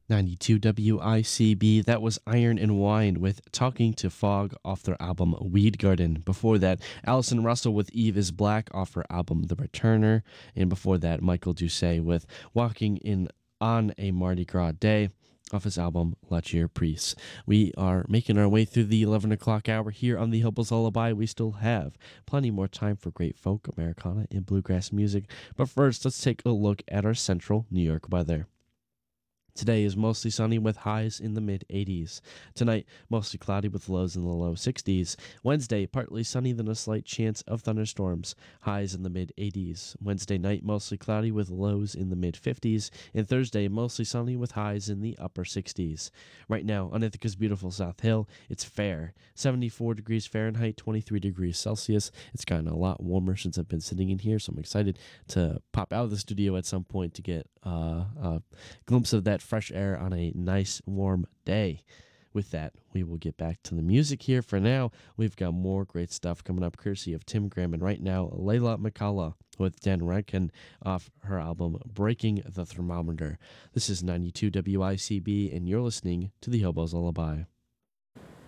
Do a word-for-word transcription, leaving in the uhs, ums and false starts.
ninety-two W I C B. That was Iron and Wine with Talking to Fog off their album Weed Garden. Before that, Allison Russell with Eve is Black off her album The Returner. And before that, Michael Doucet with Walking in on a Mardi Gras Day off his album La Cheer Priest. We are making our way through the eleven o'clock hour here on the Hillbills Lullaby. We still have plenty more time for great folk, Americana, and bluegrass music. But first, let's take a look at our central New York weather. Today is mostly sunny with highs in the mid eighties. Tonight, mostly cloudy with lows in the low sixties. Wednesday, partly sunny, then a slight chance of thunderstorms. Highs in the mid eighties. Wednesday night, mostly cloudy with lows in the mid fifties. And Thursday, mostly sunny with highs in the upper sixties. Right now, on Ithaca's beautiful South Hill, it's fair. seventy-four degrees Fahrenheit, twenty-three degrees Celsius. It's gotten a lot warmer since I've been sitting in here, so I'm excited to pop out of the studio at some point to get uh, a glimpse of that fresh air on a nice warm day. With that, we will get back to the music here. For now, we've got more great stuff coming up courtesy of Tim Graham. And right now, Layla McCullough with Dan Rankin off her album Breaking the Thermometer. This is ninety-two W I C B, and you're listening to the Hillbills Lullaby.